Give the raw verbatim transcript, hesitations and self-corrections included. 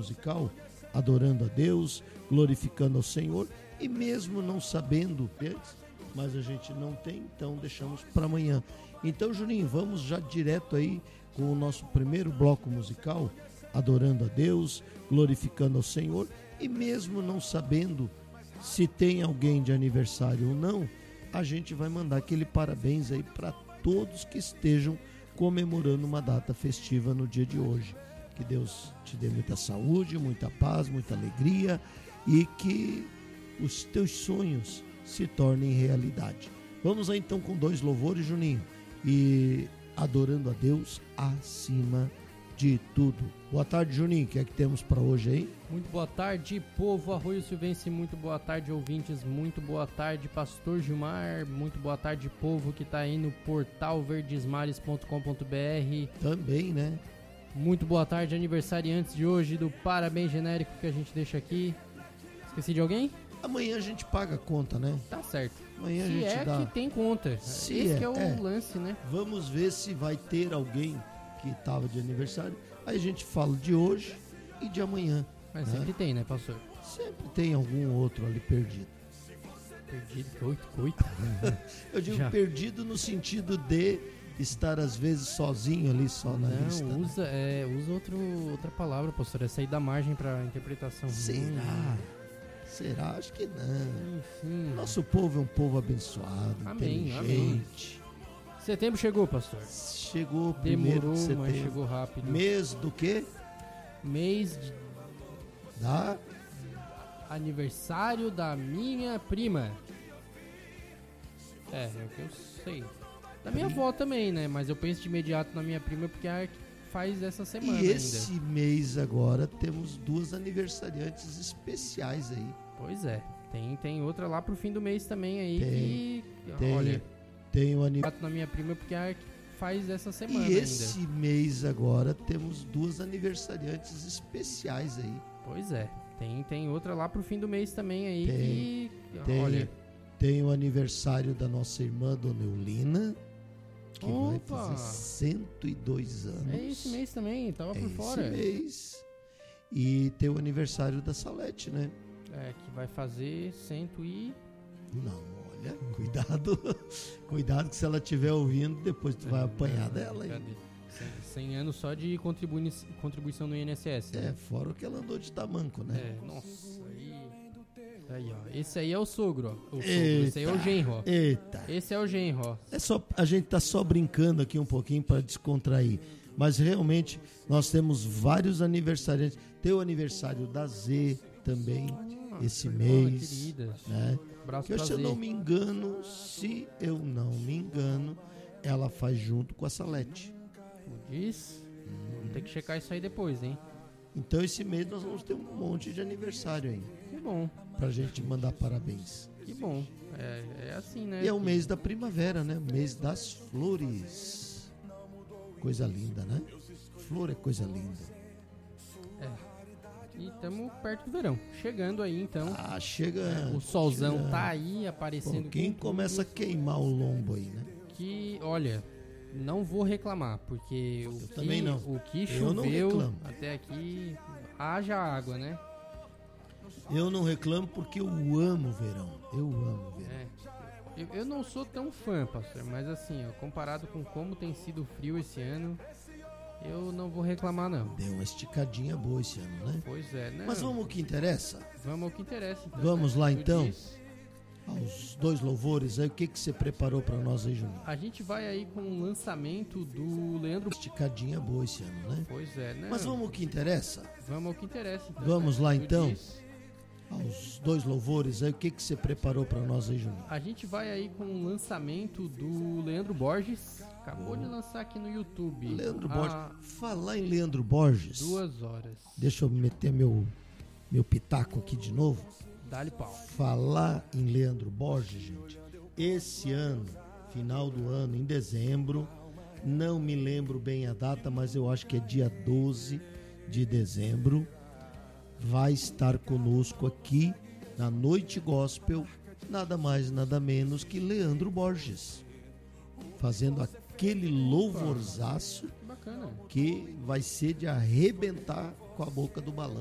musical, adorando a Deus, glorificando ao Senhor, e mesmo não sabendo antes, mas a gente não tem, então deixamos para amanhã. Então, Juninho, vamos já direto aí com o nosso primeiro bloco musical, adorando a Deus, glorificando ao Senhor, e mesmo não sabendo se tem alguém de aniversário ou não, a gente vai mandar aquele parabéns aí para todos que estejam comemorando uma data festiva no dia de hoje. Que Deus te dê muita saúde, muita paz, muita alegria e que os teus sonhos se tornem realidade. Vamos aí então com dois louvores, Juninho, e adorando a Deus acima de tudo. Boa tarde, Juninho, o que é que temos para hoje aí? Muito boa tarde, povo Arroio Silvense, muito boa tarde, ouvintes, muito boa tarde, Pastor Gilmar, muito boa tarde, povo que está aí no portal verdesmares ponto com ponto b r. Também, né? Muito boa tarde, aniversariantes de hoje, do parabéns genérico que a gente deixa aqui. Esqueci de alguém? Amanhã a gente paga a conta, né? Tá certo. Amanhã se a gente é dá... que tem conta. Se Esse é, que é o é. lance, né? Vamos ver se vai ter alguém que estava de aniversário. Aí a gente fala de hoje e de amanhã. Mas né? sempre tem, né, pastor? Sempre tem algum outro ali perdido. Perdido, coito, coito. Eu digo Já. perdido no sentido de estar às vezes sozinho ali só na Não, lista. usa, é, usa outro, outra palavra, pastor. Essa aí dá margem pra interpretação. Será? Hum, Será? Acho que não. enfim. Nosso povo é um povo abençoado, Amém, inteligente. Setembro chegou, pastor. Chegou o primeiro Demorou, de setembro. mas chegou rápido. Mês do quê? Mês de Da... aniversário da minha prima. É, é o que eu sei. Da minha Pri- avó também, né? Mas eu penso de imediato na minha prima porque é a que faz essa semana E esse ainda. mês agora temos duas aniversariantes especiais aí. Pois é. Tem, tem outra lá pro fim do mês também aí Tem, que... Tem, Olha, tem o aniversário. na minha prima porque é a que faz essa semana E ainda. esse mês agora temos duas aniversariantes especiais aí. Pois é. Tem, tem outra lá pro fim do mês também aí Tem, que... Tem, Olha, tem o aniversário da nossa irmã Dona Eulina, que vai Opa! fazer cento e dois anos. é esse mês também, tava É por esse fora. mês. E tem o aniversário da Salete, né? É, que vai fazer cento e... Não, olha, cuidado. Cuidado que se ela estiver ouvindo, depois tu vai apanhar dela. Hein? Cadê? cem anos só de contribui- contribuição no I N S S. É, Né? fora o que ela andou de tamanco, né? É, nossa, aí... Aí, ó, esse aí é o sogro, ó. O sogro, Eita. esse aí é o genro, ó. Eita. Esse é o genro, ó. É só, a gente tá só brincando aqui um pouquinho para descontrair. Mas realmente nós temos vários aniversariantes. Tem o aniversário da Z também, Ah, esse foi mês. boa, querida. Né? Abraço Que pra se eu Z. não me engano, se eu não me engano, ela faz junto com a Salete. Diz? Vamos ter que checar isso aí depois, hein? Então esse mês nós vamos ter um monte de aniversário aí, Que bom, pra gente mandar parabéns. que bom. É, é assim, né? E é o que- mês da primavera, né? O mês das flores. Coisa linda, né? Flor é coisa linda. E estamos perto do verão. Chegando aí, então. Ah, chega. O solzão chega- tá aí aparecendo. Pô, quem com começa a tudo. queimar o lombo aí, né? Que, olha, não vou reclamar, porque o que, também não. o que Eu não choveu reclamo. até aqui, haja água, né? Eu não reclamo porque eu amo o verão. Eu amo o verão. É. Eu, eu não sou tão fã, pastor, mas assim, ó, comparado com como tem sido frio esse ano, eu não vou reclamar, não. Deu uma esticadinha boa esse ano, né? Pois é, né? Mas vamos ao que interessa? Vamos ao que interessa. Então, Vamos né? lá, Tu então? diz. Aos dois louvores aí, o que, que você preparou pra nós aí, Juninho? A gente vai aí com o lançamento do Leandro. Esticadinha boa esse ano, né? Pois é, né? Mas vamos ao que interessa? Vamos ao que interessa. Então, Vamos né? lá, Tu então? diz. Aos dois louvores aí, o que, que você preparou pra nós aí, Juninho? A gente vai aí com o lançamento do Leandro Borges. Acabou de lançar aqui no YouTube. Leandro há Borges. Falar em Leandro Borges. Duas horas. Deixa eu meter meu, meu pitaco aqui de novo. Dá-lhe pau. Falar em Leandro Borges, gente. Esse ano, final do ano, em dezembro, não me lembro bem a data, mas eu acho que é dia doze de dezembro, vai estar conosco aqui na Noite Gospel, nada mais, nada menos que Leandro Borges, fazendo aquele louvorzaço Bacana. que vai ser de arrebentar com a boca do balão.